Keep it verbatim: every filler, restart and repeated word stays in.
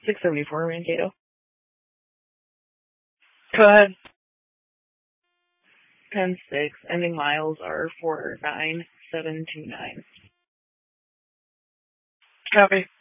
six seventy-four Mankato. Go ahead. ten six. Ending miles are four nine seven two nine. Copy.